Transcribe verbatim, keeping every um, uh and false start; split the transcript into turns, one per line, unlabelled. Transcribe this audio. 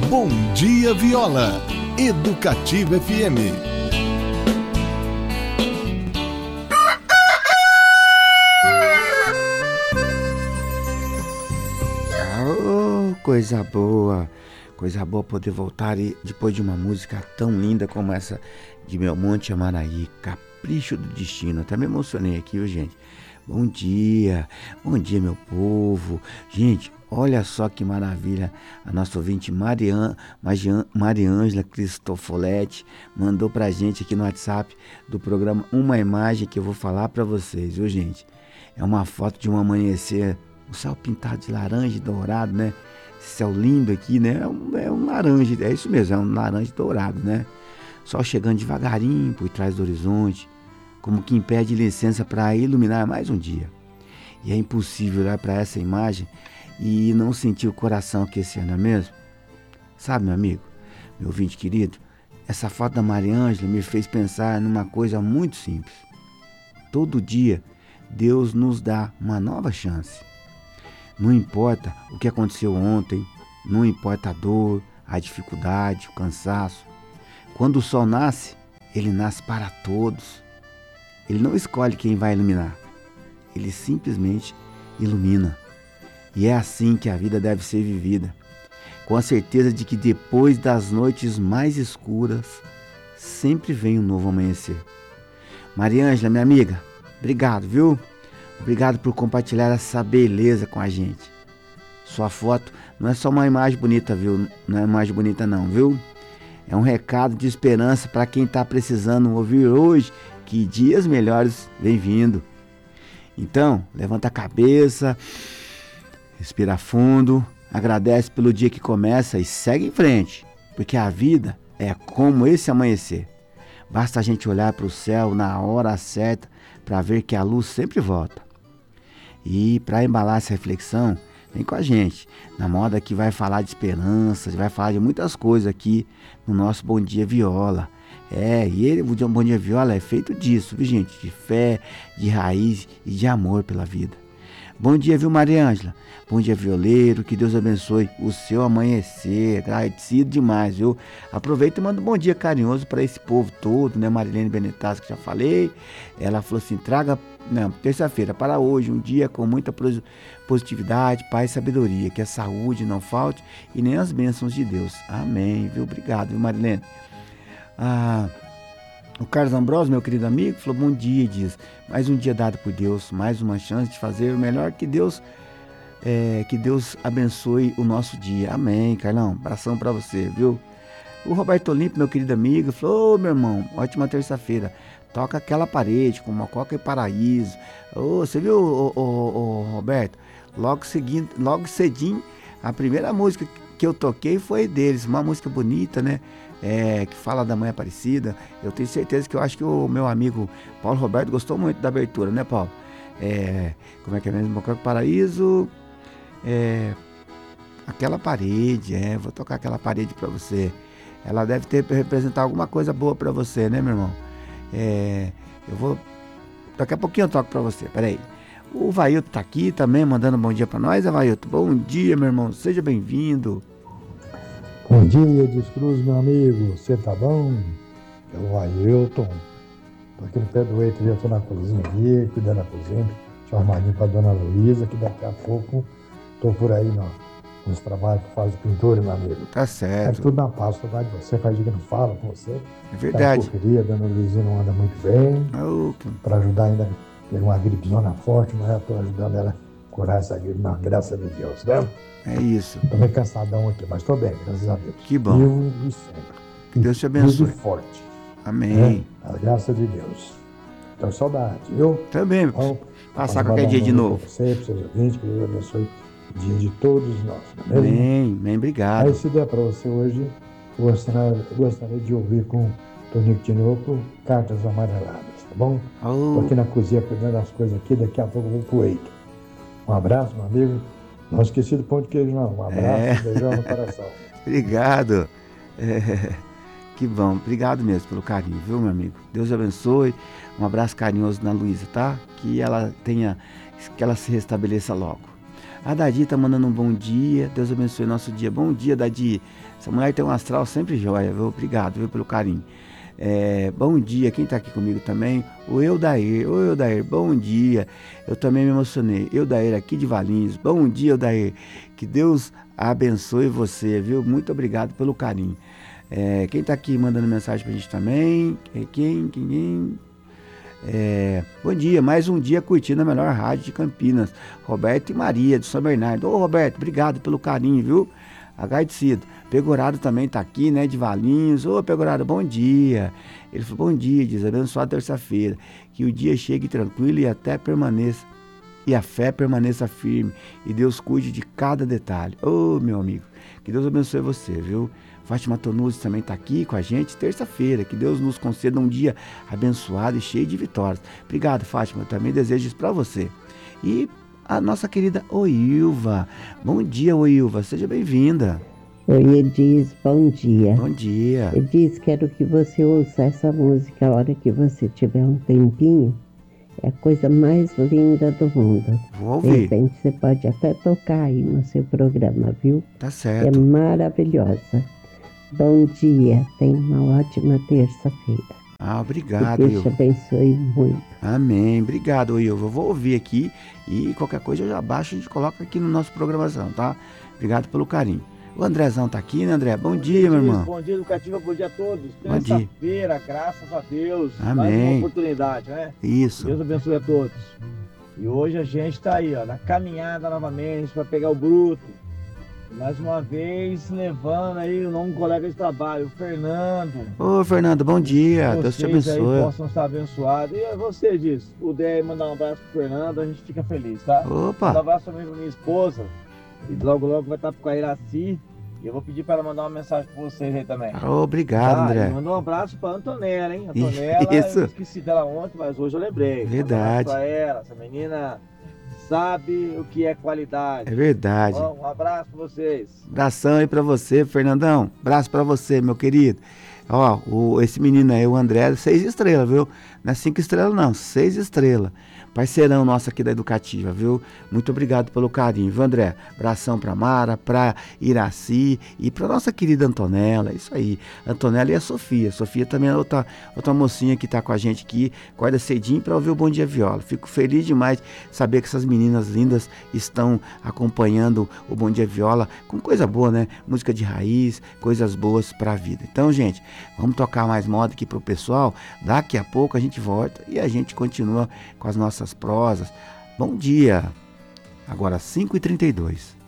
Bom Dia Viola, Educativa F M.
Oh, coisa boa, coisa boa poder voltar e depois de uma música tão linda como essa de Belmonte Amaraí, Capricho do Destino. Até me emocionei aqui, viu, gente? Bom dia, bom dia, meu povo. Gente, olha só que maravilha. A nossa ouvinte Marian, Mariângela Cristofoletti mandou pra gente aqui no WhatsApp do programa uma imagem que eu vou falar pra vocês, viu, gente? É uma foto de um amanhecer, o céu pintado de laranja e dourado, né? Esse céu lindo aqui, né? É um, é um laranja, é isso mesmo, é um laranja dourado, né? Sol chegando devagarinho por trás do horizonte, como quem pede licença para iluminar mais um dia. E é impossível olhar para essa imagem e não sentir o coração aquecer, não é mesmo? Sabe, meu amigo, meu ouvinte querido, essa foto da Mariângela me fez pensar numa coisa muito simples. Todo dia, Deus nos dá uma nova chance. Não importa o que aconteceu ontem, não importa a dor, a dificuldade, o cansaço. Quando o sol nasce, ele nasce para todos. Ele não escolhe quem vai iluminar, ele simplesmente ilumina. E é assim que a vida deve ser vivida, com a certeza de que depois das noites mais escuras, sempre vem um novo amanhecer. Mariângela, minha amiga, obrigado, viu? Obrigado por compartilhar essa beleza com a gente. Sua foto não é só uma imagem bonita, viu? Não é uma imagem bonita não, viu? É um recado de esperança para quem está precisando ouvir hoje que dias melhores vem vindo. Então, levanta a cabeça, respira fundo, agradece pelo dia que começa e segue em frente, porque a vida é como esse amanhecer. Basta a gente olhar para o céu na hora certa para ver que a luz sempre volta. E para embalar essa reflexão, vem com a gente, na moda que vai falar de esperança, vai falar de muitas coisas aqui no nosso Bom Dia Viola. É, e ele, o Bom Dia Viola é feito disso, viu, gente? De fé, de raiz e de amor pela vida. Bom dia, viu, Mariângela? Bom dia, violeiro, que Deus abençoe o seu amanhecer, agradecido demais, viu? Aproveita e manda um bom dia carinhoso para esse povo todo, né? Marilene Benetas, que já falei, ela falou assim, traga, não, terça-feira para hoje, um dia com muita positividade, paz e sabedoria, que a saúde não falte e nem as bênçãos de Deus. Amém, viu? Obrigado, viu, Marilene? Ah, o Carlos Ambrosio, meu querido amigo, falou bom dia, diz, mais um dia dado por Deus, mais uma chance de fazer o melhor que Deus, é, que Deus abençoe o nosso dia. Amém, Carlão, abração pra você, viu? O Roberto Olímpio, meu querido amigo, falou, ô, meu irmão, ótima terça-feira, toca aquela parede com Mococa e Paraíso. Ô, você viu, ô, ô, ô, Roberto, logo, seguindo, logo cedinho, a primeira música que eu toquei foi deles, uma música bonita, né? É, que fala da Mãe Aparecida. Eu tenho certeza que eu acho que o meu amigo Paulo Roberto gostou muito da abertura, né, Paulo? É, como é que é mesmo? Mococa Paraíso, é, aquela parede, é, vou tocar aquela parede pra você. Ela deve ter representar alguma coisa boa pra você, né, meu irmão? É, eu vou, daqui a pouquinho eu toco pra você, peraí. O Vailton tá aqui também, mandando um bom dia pra nós, Vailton. Bom dia, meu irmão, seja bem-vindo.
Bom dia, Descruz, meu amigo. Você tá bom? É o Ailton. Tô aqui no pé do Eito, já tô na cozinha aqui, cuidando da cozinha. Deixa eu armadinho pra dona Luísa, que daqui a pouco tô por aí no, nos trabalhos que faz de pintura, meu amigo.
Tá certo.
É tudo na paz, saudade de você, faz dia que não fala com você.
É verdade.
Tá correria, dona Luísa não anda muito bem.
Oh, que...
Pra ajudar ainda, pegou uma gripezona forte, mas eu tô ajudando ela a curar essa gripe, na graça de Deus, né?
É isso.
Tô meio cansadão aqui, mas tô bem, graças a Deus.
Que bom.
Vivo e sempre.
Que Deus te abençoe.
Vivo e forte.
Amém.
É, a graça de Deus. Tô saudade, viu?
Também.
Bom,
passar qualquer dia de novo.
Pra você, para seus ouvintes, que Deus abençoe o dia de todos nós. Não é mesmo?
Amém, amém, obrigado.
Aí se der pra você hoje, eu gostaria, eu gostaria de ouvir com o Tonico Tinoco Cartas Amareladas, tá bom?
Oh.
Tô aqui na cozinha cuidando das coisas aqui, daqui a pouco eu vou pro Eito. Um abraço, meu amigo. Não esqueci do pão de queijo, não. Um abraço, é. Um beijão no coração.
Obrigado. É, que bom. Obrigado mesmo pelo carinho, viu, meu amigo? Deus abençoe. Um abraço carinhoso na Luísa, tá? Que ela tenha, que ela se restabeleça logo. A Dadi tá mandando um bom dia. Deus abençoe nosso dia. Bom dia, Dadi. Essa mulher tem um astral sempre jóia, viu? Obrigado, viu, pelo carinho. É, bom dia, quem tá aqui comigo também? O Eudair. Ô Eudair, bom dia. Eu também me emocionei. Eudair aqui de Valinhos. Bom dia, Eudair. Que Deus abençoe você, viu? Muito obrigado pelo carinho. É, quem tá aqui mandando mensagem pra gente também? Quem? Quem? Quem? É, bom dia, mais um dia curtindo a melhor rádio de Campinas. Roberto e Maria de São Bernardo. Ô Roberto, obrigado pelo carinho, viu? Agradecido. Pegorado também tá aqui, né, de Valinhos. Ô Pegorado, bom dia. Ele falou, bom dia, diz, abençoada terça-feira. Que o dia chegue tranquilo e até permaneça. E a fé permaneça firme. E Deus cuide de cada detalhe. Ô meu amigo, que Deus abençoe você, viu? Fátima Tonuzzi também está aqui com a gente terça-feira. Que Deus nos conceda um dia abençoado e cheio de vitórias. Obrigado, Fátima. Eu também desejo isso para você. E a nossa querida Oilva. Bom dia, Oilva. Seja bem-vinda.
Oi, Edis. Bom dia.
Bom dia.
Edis, quero que você ouça essa música a hora que você tiver um tempinho. É a coisa mais linda do mundo.
Vou
De
ouvir.
repente você pode até tocar aí no seu programa, viu?
Tá
É
certo.
maravilhosa. Bom dia, tenha uma ótima terça-feira.
Ah,
Que
obrigado,
Deus te
Oilva.
abençoe muito.
Amém. Obrigado, Oilva. Eu vou ouvir aqui e qualquer coisa eu já baixo e a gente coloca aqui no nosso programação, tá? Obrigado pelo carinho. O Andrezão tá aqui, né, André? Bom dia, meu irmão.
Bom dia, Educativa, bom dia a todos.
Bom dia.
Terça-feira, graças a Deus. Mais
Amém.
uma oportunidade, né?
Isso.
Deus abençoe a todos. E hoje a gente tá aí, ó, na caminhada novamente para pegar o bruto. Mais uma vez, levando aí um colega de trabalho, o Fernando.
Ô, Fernando, bom dia. Deus te
Vocês aí
abençoe.
possam estar abençoados. E você diz, se puder mandar um abraço pro Fernando, a gente fica feliz, tá? Um
Opa.
abraço também pra minha esposa. E logo, logo vai estar com a Iraci. E eu vou pedir para ela mandar uma mensagem para vocês aí também.
Obrigado,
Ah,
André.
e mandou um abraço pra Antonella, hein? Antonella,
Isso.
eu esqueci dela ontem, mas hoje eu lembrei.
Verdade.
Um abraço pra ela, essa menina sabe o que é qualidade.
É verdade.
Bom, um abraço pra vocês.
Abração aí pra você, Fernandão. Abraço pra você, meu querido. Ó, o, esse menino aí, o André, seis estrelas, viu? Não é cinco estrelas, não, seis estrelas. Parceirão nosso aqui da Educativa, viu? Muito obrigado pelo carinho, viu, André? Abração pra Mara, pra Iraci e pra nossa querida Antonella, isso aí. Antonella e a Sofia. Sofia também é outra, outra mocinha que tá com a gente aqui, acorda cedinho pra ouvir o Bom Dia Viola. Fico feliz demais de saber que essas meninas lindas estão acompanhando o Bom Dia Viola com coisa boa, né? Música de raiz, coisas boas pra vida. Então, gente, vamos tocar mais moda aqui pro pessoal. Daqui a pouco a gente volta e a gente continua com as nossas prosas. Bom dia. Agora cinco e trinta e dois.